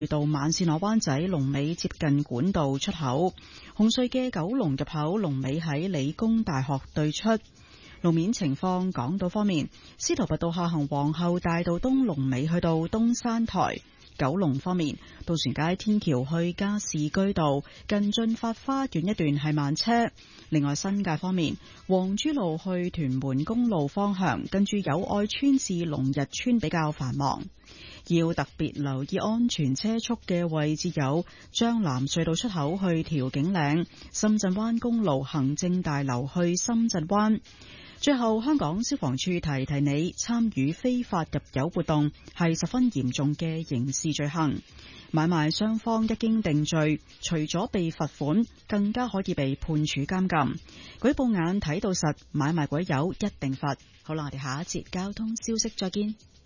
到慢線落灣仔龍尾接近管道出口，紅隧嘅九龍入口龍尾喺理工大學對出。路面情況，港島方面，司徒拔道下行皇后大道東龍尾去到東山台。九龍方面，渡船街天橋去加士居道近駿發花園一段係慢車。另外新界方面，黃珠路去屯門公路方向跟住友愛村至龍日村比較繁忙。要特別留意安全車速嘅位置有將藍隧道出口去調景嶺、深圳灣公路行政大樓去深圳灣。最後，香港消防處提提你，參與非法入油活動係十分嚴重嘅刑事罪行。買賣雙方一經定罪，除咗被罰款，更加可以被判處監禁。舉報眼睇到實，買賣鬼友一定罰。好啦，我哋下一節交通消息再見。